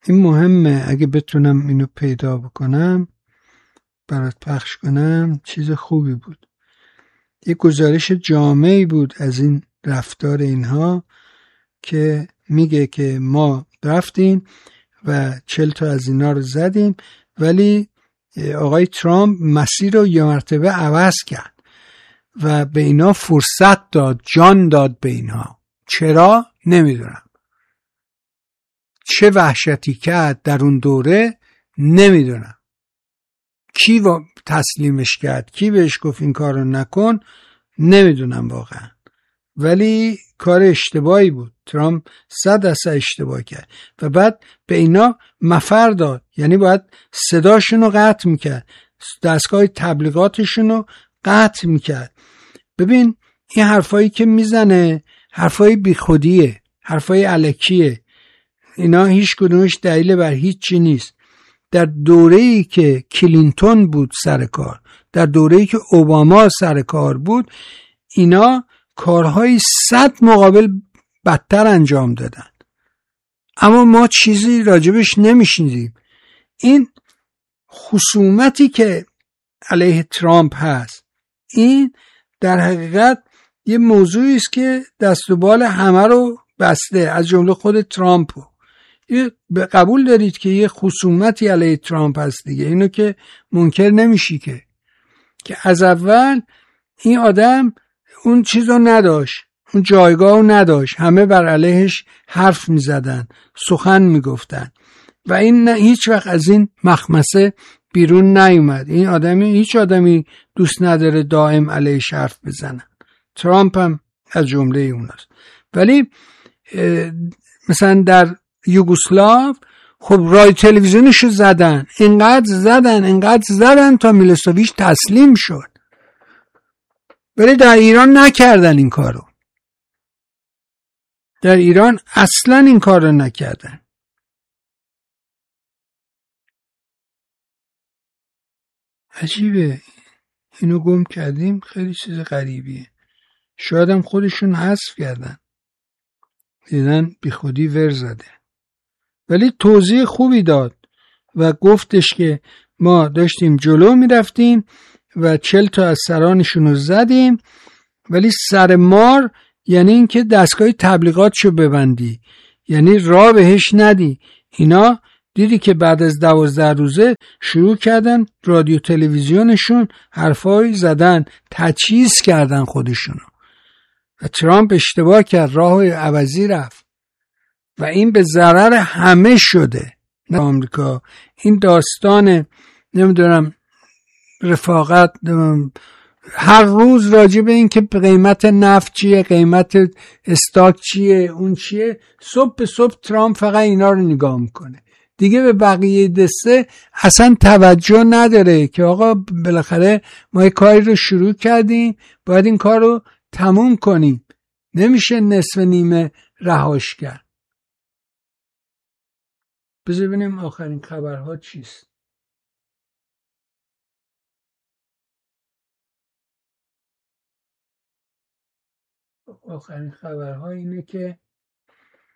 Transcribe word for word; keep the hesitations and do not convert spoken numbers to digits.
این مهمه، اگه بتونم اینو پیدا بکنم برات پخش کنم چیز خوبی بود. یک گزارش جامعی بود از این رفتار اینها که میگه که ما رفتیم و چل تا از اینا رو زدیم، ولی آقای ترامپ مسیر رو یه مرتبه عوض کرد و به اینا فرصت داد، جان داد به اینها. چرا؟ نمیدونم. چه وحشتی کرد در اون دوره نمیدونم. کی تسلیمش کرد، کی بهش گفت این کار رو نکن، نمیدونم واقعا. ولی کار اشتباهی بود. ترامپ صد درصد اشتباه کرد و بعد به اینا مفر داد، یعنی باید صداشون رو قطع میکرد، دستگاه تبلیغاتشون رو قطع میکرد. ببین این حرفایی که میزنه حرفای بیخودیه، حرفای الکیه، اینا هیچ کدومش دلیل بر هیچ چی نیست. در دوره‌ای که کلینتون بود سر کار، در دوره‌ای که اوباما سر کار بود، اینا کارهای صد مقابل بدتر انجام دادن، اما ما چیزی راجبش نمیشنیدیم. این خصومتی که علیه ترامپ هست، این در حقیقت یه موضوعی است که دست و بال همه رو بسته، از جمله خود ترامپ. به قبول دارید که یه خصومتی علیه ترامپ هست دیگه، اینو که منکر نمیشی که که از اول این آدم اون چیزو نداشت، اون جایگاهو نداشت، همه بر علیهش حرف میزدن، سخن میگفتن و این نه هیچ وقت از این مخمسه بیرون نیومد. این آدمی، هیچ آدمی دوست نداره دائم علیهش حرف بزنن، ترامپ هم از جمله اوناست. ولی مثلا در یوگسلاو خب رای تلویزیونشو زدن، اینقدر زدن اینقدر زدن تا میلوسویچ تسلیم شد، ولی در ایران نکردن این کارو. در ایران اصلا این کارو نکردن. عجیبه، اینو گم کردیم، خیلی چیز غریبیه. شاید هم خودشون حذف کردن، دیدن بی خودی ور زده. ولی توضیح خوبی داد و گفتش که ما داشتیم جلو میرفتیم و چل تا از سرانشون رو زدیم، ولی سر مار یعنی این که دستگاه تبلیغاتشو ببندی، یعنی راه بهش ندی. اینا دیدی که بعد از دوازده روزه شروع کردن رادیو تلویزیونشون حرفای زدن، تجهیز کردن خودشونو و ترامپ اشتباه کرد، راه عوضی رفت و این به ضرر همه شده نه آمریکا. این داستان نمیدونم رفاقت، نمیدونم هر روز راجع به این که قیمت نفت چیه، قیمت استاک چیه، اون چیه، صبح به صبح ترامپ فقط اینا رو نگاه میکنه، دیگه به بقیه دسته اصلا توجه نداره که آقا بالاخره ما یک کاری رو شروع کردیم، باید این کار رو تموم کنیم، نمیشه نصف نیمه رهاش کرد. بذار ببینیم آخرین خبرها چیست. آخرین خبرها اینه که